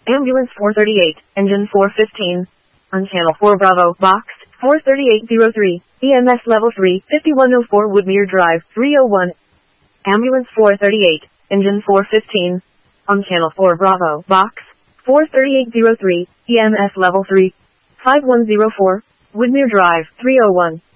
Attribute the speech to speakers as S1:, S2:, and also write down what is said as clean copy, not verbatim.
S1: Ambulance 438, engine 415. On channel 4 Bravo, box 43803, EMS level 3, 5104 Woodmere Drive, 301. Ambulance 438, engine 415. On channel 4 Bravo, box 43803, EMS level 3, 5104, Woodmere Drive, 301.